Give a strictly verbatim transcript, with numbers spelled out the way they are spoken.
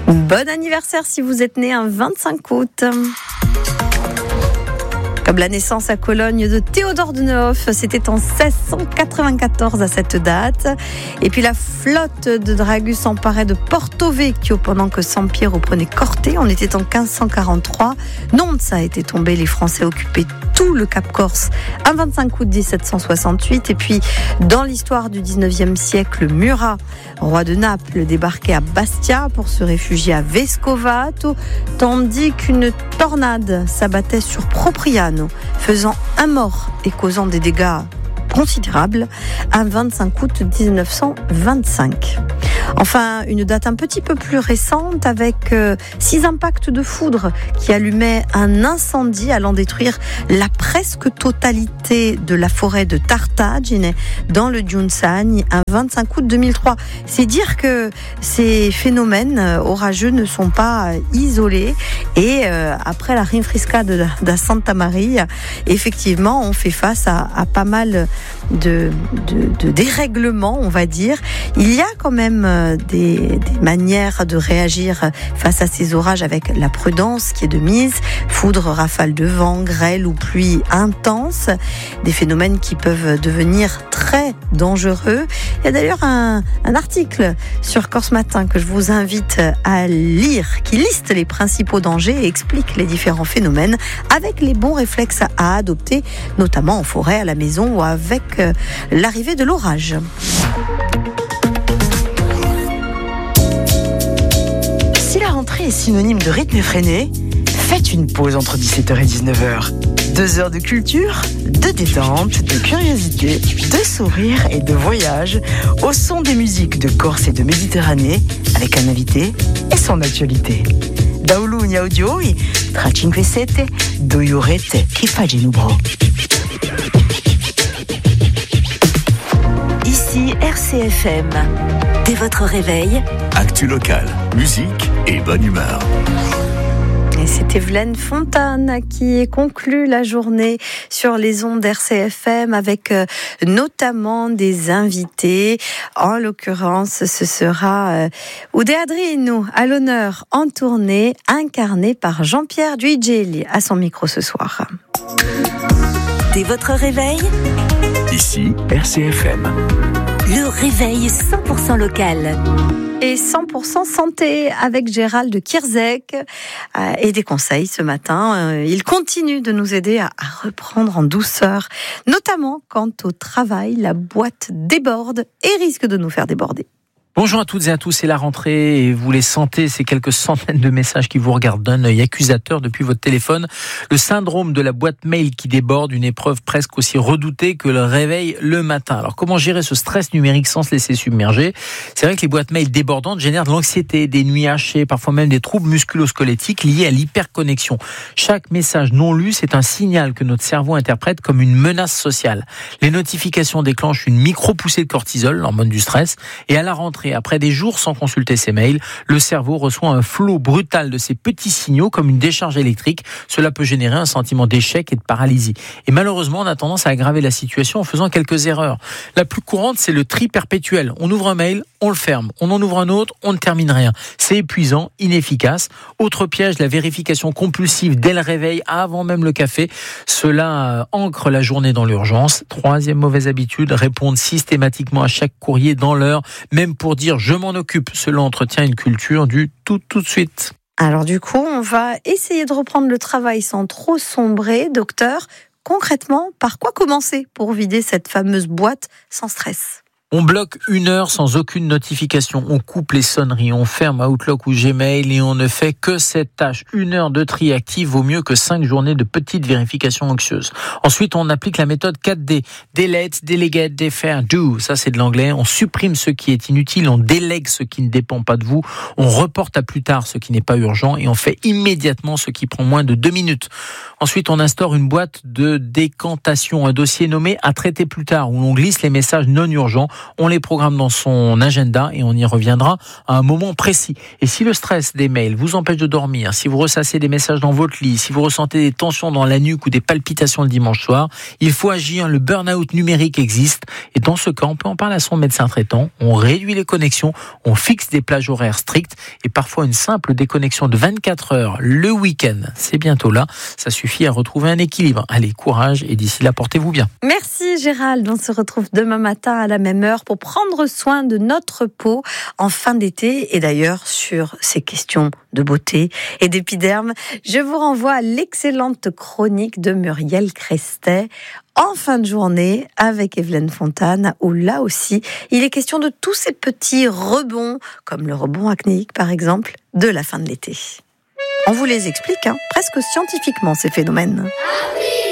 Bon anniversaire si vous êtes né un vingt-cinq août. Comme la naissance à Cologne de Théodore de Nehoff, c'était en seize cent quatre-vingt-quatorze à cette date. Et puis la flotte de Dragus s'emparait de Porto Vecchio pendant que Sampiero prenait Corte. On était en quinze cent quarante-trois. Nonza était tombé, les Français occupaient tout le Cap Corse un vingt-cinq août dix-sept cent soixante-huit. Et puis dans l'histoire du dix-neuvième siècle, Murat, roi de Naples, débarquait à Bastia pour se réfugier à Vescovato, tandis qu'une tornade s'abattait sur Propriano, faisant un mort et causant des dégâts considérables, un vingt-cinq août dix-neuf cent vingt-cinq. Enfin, une date un petit peu plus récente avec euh, six impacts de foudre qui allumaient un incendie allant détruire la presque totalité de la forêt de Tartagine dans le Giunsani un vingt-cinq août deux mille trois. C'est dire que ces phénomènes orageux ne sont pas isolés et euh, après la rinfresca de, de Santa Maria, effectivement, on fait face à, à pas mal de, de, de dérèglements, on va dire. Il y a quand même Des, des manières de réagir face à ces orages avec la prudence qui est de mise, foudre, rafales de vent, grêle ou pluie intense, des phénomènes qui peuvent devenir très dangereux. Il y a d'ailleurs un, un article sur Corse Matin que je vous invite à lire qui liste les principaux dangers et explique les différents phénomènes avec les bons réflexes à adopter, notamment en forêt, à la maison ou avec l'arrivée de l'orage. Si la rentrée est synonyme de rythme effréné, faites une pause entre dix-sept heures et dix-neuf heures. Deux heures de culture, de détente, de curiosité, de sourire et de voyage au son des musiques de Corse et de Méditerranée avec un invité et son actualité. Da Olunia Audio et tra cinque sette due orette che fa genubro. Ici R C F M. Dès votre réveil, actu locale, musique et bonne humeur. Et c'est Evelyne Fontane qui conclut la journée sur les ondes R C F M avec euh, notamment des invités. En l'occurrence, ce sera euh, Ude Adrino à l'honneur en tournée, incarné par Jean-Pierre Duigeli à son micro ce soir. dès votre réveil, ici R C F M. Le réveil cent pour cent local. Et cent pour cent santé avec Gérald Kierzek euh, et des conseils ce matin. Euh, il continue de nous aider à, à reprendre en douceur, notamment quand au travail, la boîte déborde et risque de nous faire déborder. Bonjour à toutes et à tous, c'est la rentrée et vous les sentez, ces quelques centaines de messages qui vous regardent d'un œil accusateur depuis votre téléphone. Le syndrome de la boîte mail qui déborde, une épreuve presque aussi redoutée que le réveil le matin. Alors comment gérer ce stress numérique sans se laisser submerger ? C'est vrai que les boîtes mail débordantes génèrent de l'anxiété, des nuits hachées, parfois même des troubles musculo-squelettiques liés à l'hyperconnexion. Chaque message non lu, c'est un signal que notre cerveau interprète comme une menace sociale. Les notifications déclenchent une micro-poussée de cortisol, l'hormone du stress, et à la rentrée, après des jours sans consulter ses mails, le cerveau reçoit un flot brutal de ces petits signaux comme une décharge électrique. Cela peut générer un sentiment d'échec et de paralysie. Et malheureusement, on a tendance à aggraver la situation en faisant quelques erreurs. La plus courante, c'est le tri perpétuel. On ouvre un mail, on le ferme. On en ouvre un autre, on ne termine rien. C'est épuisant, inefficace. Autre piège, la vérification compulsive dès le réveil, avant même le café. Cela ancre la journée dans l'urgence. Troisième mauvaise habitude, répondre systématiquement à chaque courrier dans l'heure, même pour dire je m'en occupe. Cela entretient une culture du tout tout de suite. Alors du coup, on va essayer de reprendre le travail sans trop sombrer. Docteur, concrètement, par quoi commencer pour vider cette fameuse boîte sans stress ? On bloque une heure sans aucune notification. On coupe les sonneries, on ferme Outlook ou Gmail et on ne fait que cette tâche. Une heure de tri active vaut mieux que cinq journées de petites vérifications anxieuses. Ensuite, on applique la méthode quatre D. Delete, delegate, defer, do. Ça, c'est de l'anglais. On supprime ce qui est inutile, on délègue ce qui ne dépend pas de vous, on reporte à plus tard ce qui n'est pas urgent et on fait immédiatement ce qui prend moins de deux minutes. Ensuite, on instaure une boîte de décantation, un dossier nommé à traiter plus tard où l'on glisse les messages non urgents on les programme dans son agenda et on y reviendra à un moment précis. Et si le stress des mails vous empêche de dormir, si vous ressassez des messages dans votre lit, si vous ressentez des tensions dans la nuque ou des palpitations le dimanche soir, il faut agir. Le burn-out numérique existe et dans ce cas, on peut en parler à son médecin traitant. On réduit les connexions, on fixe des plages horaires strictes et parfois une simple déconnexion de vingt-quatre heures le week-end. C'est bientôt là. Ça suffit à retrouver un équilibre. Allez, courage et d'ici là, portez-vous bien. Merci Gérald. On se retrouve demain matin à la même heure pour prendre soin de notre peau en fin d'été. Et d'ailleurs, sur ces questions de beauté et d'épiderme, je vous renvoie à l'excellente chronique de Muriel Crestet en fin de journée avec Evelyne Fontane, où là aussi, il est question de tous ces petits rebonds, comme le rebond acnéique par exemple, de la fin de l'été. On vous les explique, hein, presque scientifiquement, ces phénomènes.